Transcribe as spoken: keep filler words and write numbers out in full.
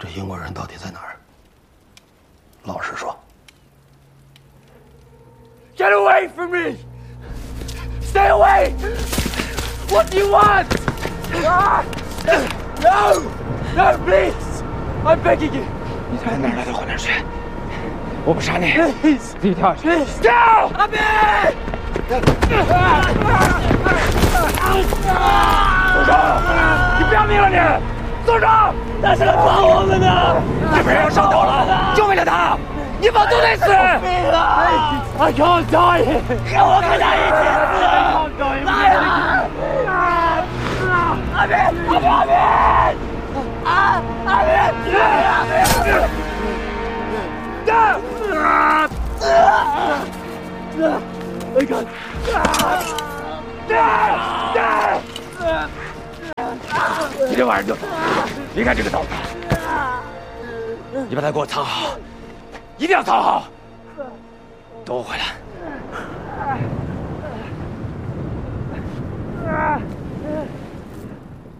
这英国人到底在哪儿？老实说。 Get away from me! Stay away! What do you want? Ah! No! No, please! I'm begging you. 你在哪儿来的混蛋去！我不杀你， Please! 自己跳下去。 Please! Down! 阿斌！ 松手！你不要命了你！松手！ 他是来帮我们的！ 你被人上头了，就为了他，你们都得死！ I can't die here! 跟我跟他一起死！ I can't die here! 来呀！阿斌！阿斌！阿斌！啊！阿斌！阿斌！啊！ I can't. 今天晚上就走，离开这个岛子。你把它给我藏好，一定要藏好。等我回来。